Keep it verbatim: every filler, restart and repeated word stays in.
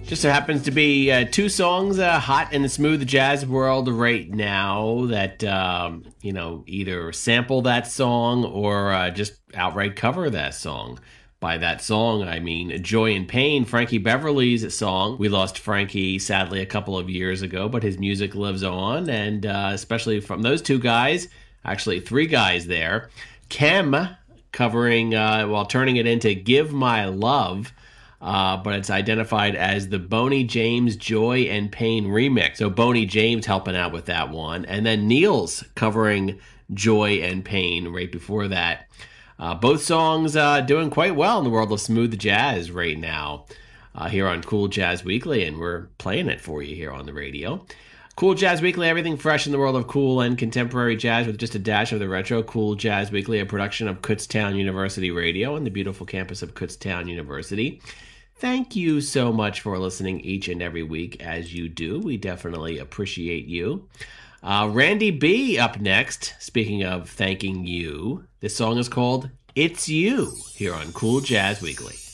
Just so happens to be uh, two songs uh, hot in the smooth jazz world right now that, um, you know, either sample that song or uh, just outright cover that song. By that song, I mean Joy and Pain, Frankie Beverly's song. We lost Frankie, sadly, a couple of years ago, but his music lives on, and uh, especially from those two guys, actually three guys there. Kem covering, uh, while turning it into Give My Love, Uh, but it's identified as the Boney James Joy and Pain remix. So Boney James helping out with that one. And then Niels covering Joy and Pain right before that. Uh, both songs uh, doing quite well in the world of smooth jazz right now uh, here on Cool Jazz Weekly, and we're playing it for you here on the radio. Cool Jazz Weekly, everything fresh in the world of cool and contemporary jazz with just a dash of the retro. Cool Jazz Weekly, a production of Kutztown University Radio on the beautiful campus of Kutztown University. Thank you so much for listening each and every week as you do. We definitely appreciate you. Uh, Randy B up next. Speaking of thanking you, this song is called It's You here on Cool Jazz Weekly.